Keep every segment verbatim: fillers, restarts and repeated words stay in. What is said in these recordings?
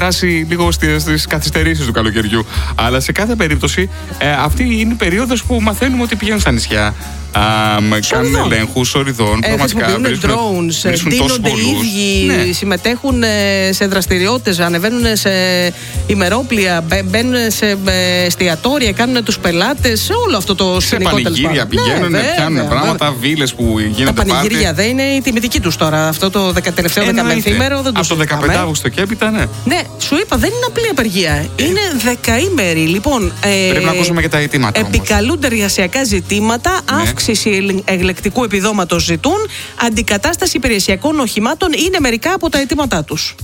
περάσει λίγο στις καθυστερήσεις του καλοκαιριού. Αλλά σε κάθε περίπτωση, ε, αυτή είναι η περίοδος που μαθαίνουμε ότι πηγαίνουν στα νησιά. Um, κάνουν ελέγχους οριδών, ε, χρησιμοποιούν drones, δίνονται οι ίδιοι, ναι. συμμετέχουν σε δραστηριότητες, ανεβαίνουν σε ημερόπλια, μπαίνουν σε εστιατόρια, κάνουν τους πελάτες, σε όλο αυτό το σκηνικό. Σε πανηγύρια πηγαίνουν, ναι, πιάνουν βέβαια, πράγματα, βίλες που γίνονται. Τα πανηγύρια δεν είναι η τιμητική τους τώρα. Αυτό το δεκα, τελευταίο δεκαπενθήμερο δεν το από το δεκαπέντε Αυγούστου και έπειτα, ναι. Ναι, σου είπα, δεν είναι απλή απεργία. Ε. Είναι δεκαήμερη. Λοιπόν, ε, πρέπει να ακούσουμε και τα αιτήματα. Επικαλούνται εργασιακά ζητήματα, ναι. αύξηση ελεκτικού επιδόματος ζητούν, αντικατάσταση υπηρεσιακών οχημάτων είναι μερικά από τα αιτήματά τους.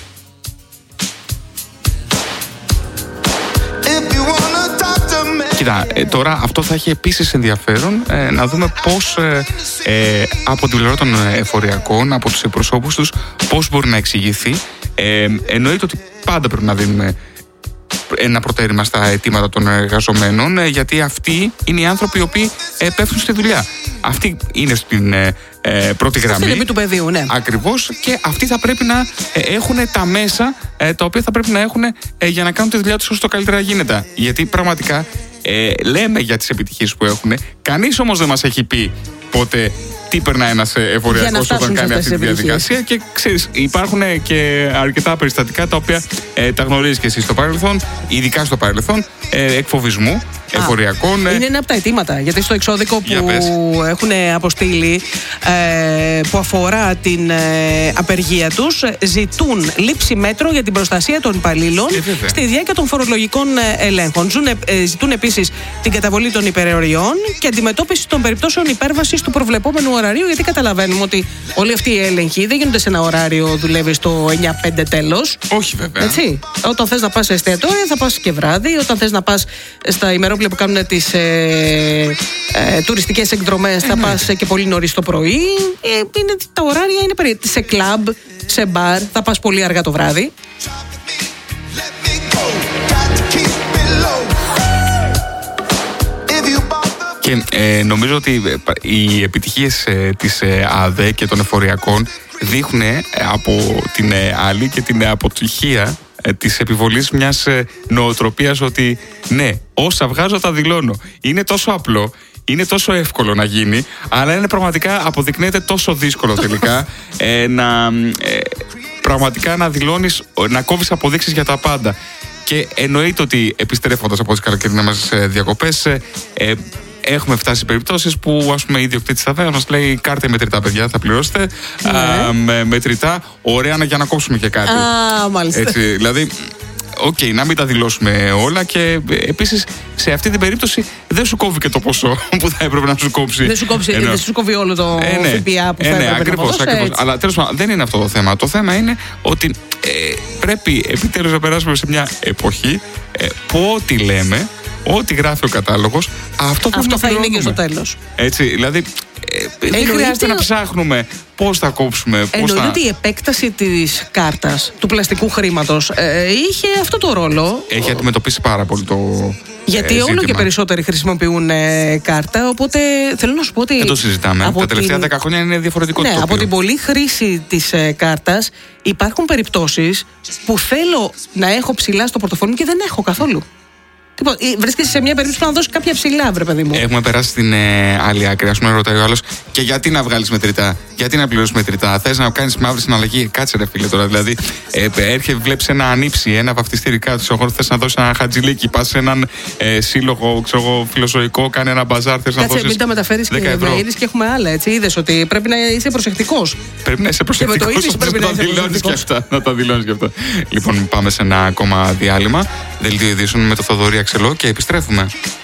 Κοίτα, ε, τώρα αυτό θα έχει επίσης ενδιαφέρον ε, να δούμε πώς ε, ε, από την πλευρά των εφοριακών, από τους εκπροσώπους τους, πώς μπορεί να εξηγηθεί. Ε, εννοείται ότι πάντα πρέπει να δίνουμε ένα προτέρημα στα αιτήματα των εργαζομένων, γιατί αυτοί είναι οι άνθρωποι οι οποίοι πέφτουν στη δουλειά. Αυτοί είναι στην ε, πρώτη γραμμή. Στην επί του πεδίου, ναι. Ακριβώς, και αυτοί θα πρέπει να ε, έχουν τα μέσα ε, τα οποία θα πρέπει να έχουν ε, για να κάνουν τη δουλειά τους όσο το καλύτερα γίνεται. Γιατί πραγματικά ε, λέμε για τις επιτυχίες που έχουν, κανείς όμως δεν μας έχει πει πότε τι περνάει ένας εφοριακός όταν κάνει αυτή τη διαδικασία. Και ξέρεις, υπάρχουν και αρκετά περιστατικά τα οποία ε, τα γνωρίζεις και εσύ στο παρελθόν, ειδικά στο παρελθόν, ε, εκφοβισμού εφοριακών. Είναι ένα από τα αιτήματα, γιατί στο εξώδικο που έχουν αποστείλει, ε, που αφορά την ε, απεργία τους, ζητούν λήψη μέτρων για την προστασία των υπαλλήλων ε, στη διάρκεια των φορολογικών ελέγχων. Ζουν, ε, ζητούν επίσης την καταβολή των υπερεωριών και αντιμετώπιση των περιπτώσεων υπέρβασης του προβλεπόμενου ωραρίου, γιατί καταλαβαίνουμε ότι όλοι αυτοί οι έλεγχοι δεν γίνονται σε ένα ωράριο, δουλεύει στο εννιά πέντε τέλος. Όχι, βέβαια. Έτσι. Όταν θες να πας σε εστιατόρια, θα πας και βράδυ. Όταν θες να πας στα ημερόπλια που κάνουν τις ε, ε, τουριστικές εκδρομές, θα πας και πολύ νωρίς το πρωί. Ε, είναι, τα ωράρια είναι περίπου. Σε κλαμπ, σε μπαρ, θα πας πολύ αργά το βράδυ. Και ε, νομίζω ότι οι επιτυχίες ε, της ε, ΑΔΕ και των εφοριακών δείχνουν ε, από την ε, άλλη και την ε, αποτυχία ε, της επιβολής μιας ε, νοοτροπίας ότι ναι, όσα βγάζω τα δηλώνω. Είναι τόσο απλό, είναι τόσο εύκολο να γίνει, αλλά είναι πραγματικά, αποδεικνύεται τόσο δύσκολο τελικά ε, να ε, πραγματικά να δηλώνεις, να κόβεις αποδείξεις για τα πάντα. Και εννοείται ότι επιστρέφοντας από τις καλοκαιρινές μας ε, διακοπές ε, ε, έχουμε φτάσει σε περιπτώσεις που, ας πούμε, η ιδιοκτήτης ταβέρνας μας λέει: κάρτε μετρητά, παιδιά, θα πληρώσετε. Ναι. Α, με, μετρητά, ωραία, για να κόψουμε και κάτι. Α, μάλιστα. Έτσι, δηλαδή, οκ, okay, να μην τα δηλώσουμε όλα, και επίσης σε αυτή την περίπτωση δεν σου κόβει και το ποσό που θα έπρεπε να σου κόψει. Δεν σου, κόψει, Ενώ... δεν σου κόβει όλο το ε, ναι. ΦΠΑ που ε, θα ναι, έπρεπε ακριβώς, να ακριβώς. Αλλά τέλος πάντων, δεν είναι αυτό το θέμα. Το θέμα είναι ότι ε, πρέπει επιτέλους να περάσουμε σε μια εποχή ε, που ό,τι λέμε, ό,τι γράφει ο κατάλογος, αυτό, αυτό θα είναι και στο τέλος. Έτσι, δηλαδή ε, δεν χρειάζεται να ψάχνουμε πώς θα κόψουμε. Πώς εννοείται θα... ότι η επέκταση της κάρτας, του πλαστικού χρήματος, ε, είχε αυτό το ρόλο. Έχει αντιμετωπίσει πάρα πολύ το. Γιατί ε, όλο και περισσότεροι χρησιμοποιούν ε, κάρτα, οπότε θέλω να σου πω ότι. Δεν το συζητάμε. Τα τελευταία δέκα χρόνια είναι διαφορετικό ναι, το τοπίο. Από την πολλή χρήση της ε, κάρτας υπάρχουν περιπτώσεις που θέλω να έχω ψηλά στο πορτοφόλι μου και δεν έχω καθόλου. Βρίσκεσαι σε μια περίπτωση που να δώσει κάποια ψηλά, βρε παιδί μου. Έχουμε περάσει στην ε, άλλη άκρη. Α πούμε, ρωτάει ο άλλος, και γιατί να βγάλεις μετρητά, γιατί να πληρώσεις μετρητά, θες να κάνεις μαύρη συναλλαγή? Κάτσε, ρε φίλε, τώρα. Δηλαδή, ε, έρχεται, βλέπεις ένα ανήψη, ένα βαφτιστήρι κάτω, εγώ θες να δώσεις ένα χατζηλίκι, πας σε έναν ε, σύλλογο, ξέρω, φιλοζωικό, κάνει ένα μπαζάρ, θες να δώσεις. Κάτσε, μην τα μεταφέρεις και ευρεήρεις και έχουμε άλλα, έτσι. Είδες ότι πρέπει να είσαι προσεκτικός. Πρέπει να είσαι προσεκτικός. Πρέπει να δηλώνεις και αυτά. Να τα δηλώνεις και αυτά. Λοιπόν, πάμε σε ένα ακόμα διάλειμμα. Δελτίο ειδήσεων με το Θοδωρή Αξελό και επιστρέφουμε.